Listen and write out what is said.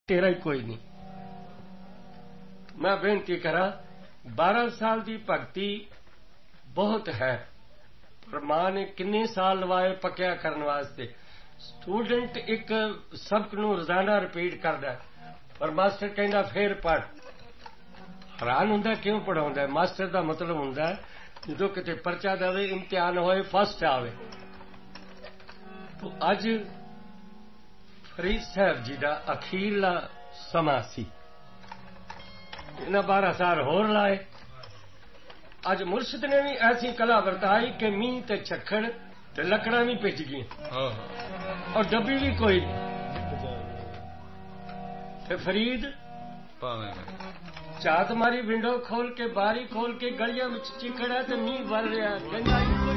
तेरा ही कोई नहीं। मैं बेनती करा 12 साल की भगती बहुत है, पर मां ने किन्ने साल लवाए पक्या करने वास्ते। स्टूडेंट एक सबक नूं रोजाना रिपीट करदा, पर मास्टर कहंदा फिर पढ़। हैरान हुंदा क्यों पढ़ाउंदा। मास्टर का मतलब हुंदा जो किते परचा देवे, इम्तिहान होए, फर्स्ट आवे। तो अज फरीद साहब जी का अखीरला समा सी, इन्हां 12 साल होर लाए। अज मुर्शिद ने भी ऐसी कला वरताई कि मींह ते छक्खड़ ते लकड़ा भी भिज गई और डब्बी भी कोई नहीं। ते फरीद चात मारी विंडो खोल के, बारी खोल के, गलियां विच चिकड़ है ते मींह वर रहा,